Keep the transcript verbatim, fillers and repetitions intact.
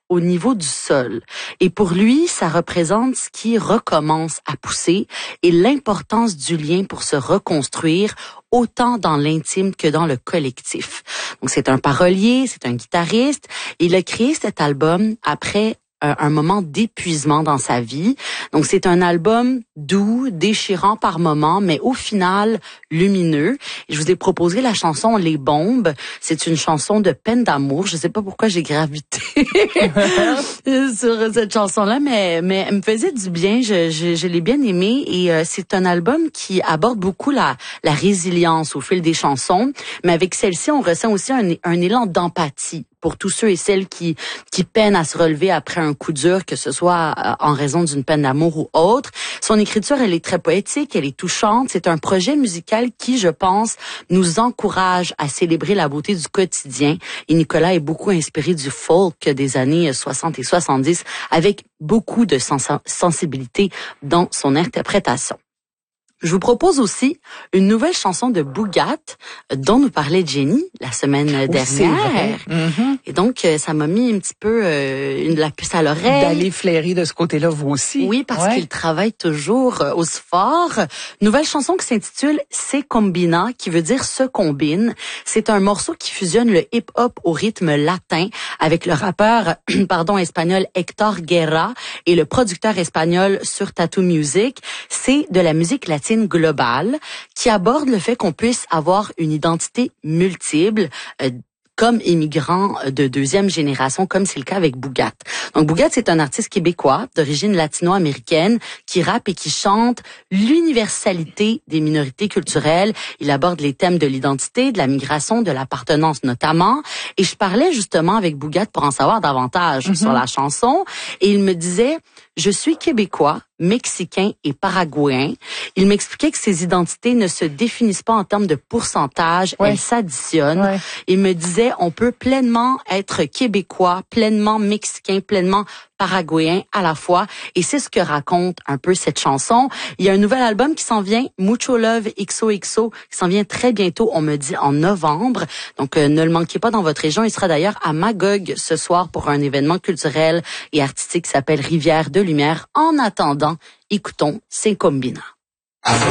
au niveau du sol. Et pour lui, ça représente ce qui recommence à pousser et l'importance du lien pour se reconstruire autant dans l'intime que dans le collectif. Donc c'est un parolier, c'est un guitariste. Il a créé cet album après un moment d'épuisement dans sa vie. Donc, c'est un album doux, déchirant par moments, mais au final, lumineux. Et je vous ai proposé la chanson Les Bombes. C'est une chanson de peine d'amour. Je sais pas pourquoi j'ai gravité sur cette chanson-là, mais, mais elle me faisait du bien. Je, je, je l'ai bien aimée. Et euh, c'est un album qui aborde beaucoup la, la résilience au fil des chansons. Mais avec celle-ci, on ressent aussi un, un élan d'empathie pour tous ceux et celles qui qui peinent à se relever après un coup dur, que ce soit en raison d'une peine d'amour ou autre. Son écriture, elle est très poétique, elle est touchante. C'est un projet musical qui, je pense, nous encourage à célébrer la beauté du quotidien. Et Nicolas est beaucoup inspiré du folk des années soixante et soixante-dix, avec beaucoup de sens- sensibilité dans son interprétation. Je vous propose aussi une nouvelle chanson de Bougat dont nous parlait Jenny la semaine Oui, dernière. C'est vrai. Mm-hmm. Et donc, ça m'a mis un petit peu euh, une, la puce à l'oreille. D'aller flairer de ce côté-là, vous aussi. Oui, parce ouais. qu'il travaille toujours euh, au Sfor. Nouvelle chanson qui s'intitule Se Combina, qui veut dire se combine. C'est un morceau qui fusionne le hip-hop au rythme latin avec le rappeur pardon espagnol Héctor Guerra et le producteur espagnol sur Tattoo Music. C'est de la musique latine globale qui aborde le fait qu'on puisse avoir une identité multiple euh, comme immigrant de deuxième génération, comme c'est le cas avec Bougat. Donc Bougat, c'est un artiste québécois d'origine latino-américaine qui rappe et qui chante l'universalité des minorités culturelles. Il aborde les thèmes de l'identité, de la migration, de l'appartenance notamment. Et je parlais justement avec Bougat pour en savoir davantage mm-hmm. sur la chanson. Et il me disait, je suis québécois, mexicain et paraguayen. Il m'expliquait que ces identités ne se définissent pas en termes de pourcentage, ouais. elles s'additionnent. Ouais. Il me disait, on peut pleinement être québécois, pleinement mexicain, pleinement paraguayen à la fois. Et c'est ce que raconte un peu cette chanson. Il y a un nouvel album qui s'en vient, Mucho Love X O X O, qui s'en vient très bientôt, on me dit en novembre. Donc euh, ne le manquez pas dans votre région. Il sera d'ailleurs à Magog ce soir pour un événement culturel et artistique qui s'appelle Rivière de Lumière. En attendant, écoutons Se Combina.